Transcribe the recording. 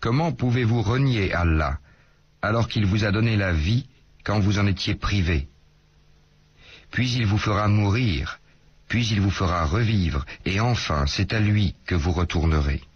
Comment pouvez-vous renier Allah, alors qu'il vous a donné la vie quand vous en étiez privés? Puis il vous fera mourir, puis il vous fera revivre, et enfin c'est à lui que vous retournerez.